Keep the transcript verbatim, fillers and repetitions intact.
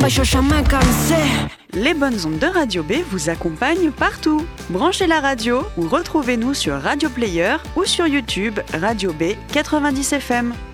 pas, yo ya me cansé. Les bonnes ondes de Radio B vous accompagnent partout. Branchez la radio ou retrouvez-nous sur Radio Player ou sur YouTube Radio B quatre-vingt-dix F M.